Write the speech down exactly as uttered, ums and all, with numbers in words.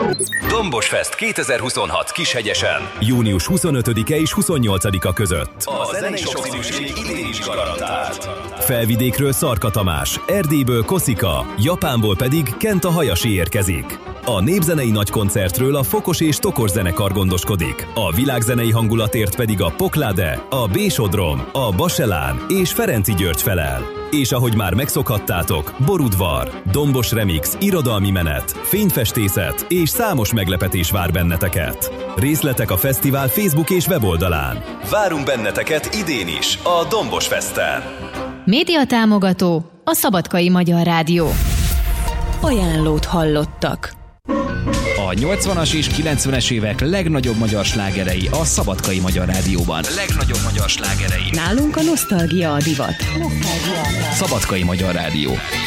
Dombos Fest kétezer-huszonhat Kishegyesen. június huszonötödike és huszonnyolcadika között. A zenei sokszínűség idén is garantált. Felvidékről Szarka Tamás, Erdélyből Koszika, Japánból pedig Kenta Hayashi érkezik. A népzenei nagykoncertről a Fokos és Tokos zenekar gondoskodik. A világzenei hangulatért pedig a Pokláde, a B-Sodrom, a Baselán és Ferenci György felel. És ahogy már megszokhattátok, Borudvar, Dombos Remix, irodalmi menet, fényfestészet és számos meglepetés vár benneteket. Részletek a fesztivál Facebook és weboldalán. Várunk benneteket idén is a Dombos Festen. Média támogató a Szabadkai Magyar Rádió. Ajánlót hallottak. A nyolcvanas és kilencvenes évek legnagyobb magyar slágerei a Szabadkai Magyar Rádióban. Legnagyobb magyar slágerei. Nálunk a nosztalgia a divat. Szabadkai Magyar Rádió.